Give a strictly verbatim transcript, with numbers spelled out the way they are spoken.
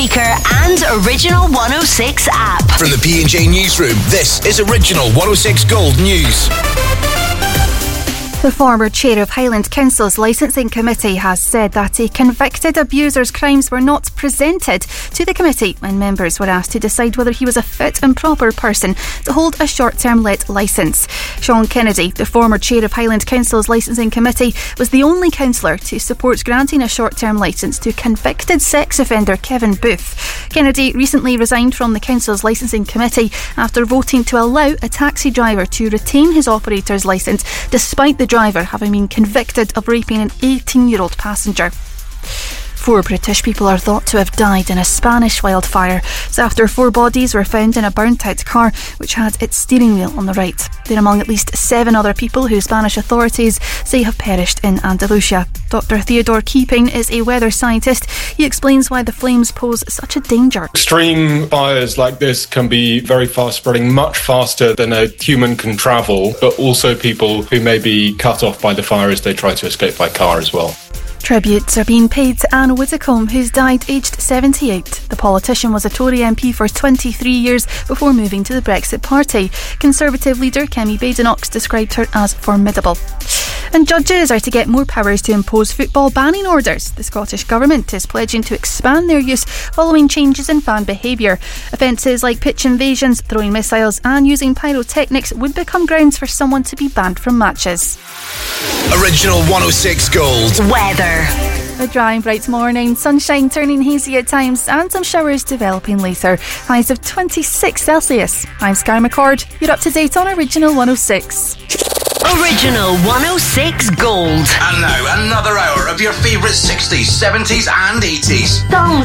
speaker and Original one oh six app. From the P and J Newsroom, this is Original one oh six Gold News. The former chair of Highland Council's licensing committee has said that a convicted abuser's crimes were not presented to the committee when members were asked to decide whether he was a fit and proper person to hold a short-term let licence. Sean Kennedy, the former chair of Highland Council's licensing committee, was the only councillor to support granting a short-term licence to convicted sex offender Kevin Booth. Kennedy recently resigned from the council's licensing committee after voting to allow a taxi driver to retain his operator's licence despite the driver having been convicted of raping an eighteen-year-old passenger. Four British people are thought to have died in a Spanish wildfire after four bodies were found in a burnt-out car which had its steering wheel on the right. They're among at least seven other people who Spanish authorities say have perished in Andalusia. Doctor Theodore Keeping is a weather scientist. He explains why the flames pose such a danger. Extreme fires like this can be very fast spreading, much faster than a human can travel, but also people who may be cut off by the fire as they try to escape by car as well. Tributes are being paid to Anne Widdecombe, who's died aged seventy-eight. The politician was a Tory M P for twenty-three years before moving to the Brexit Party. Conservative leader Kemi Badenoch described her as formidable. And judges are to get more powers to impose football banning orders. The Scottish Government is pledging to expand their use following changes in fan behaviour. Offences like pitch invasions, throwing missiles and using pyrotechnics would become grounds for someone to be banned from matches. Original one oh six Gold Weather. A dry and bright morning, sunshine turning hazy at times and some showers developing later. Highs of twenty-six Celsius. I'm Sky McCord. You're up to date on Original one oh six. Original one oh six Gold. And now another hour of your favourite sixties, seventies and eighties. Songs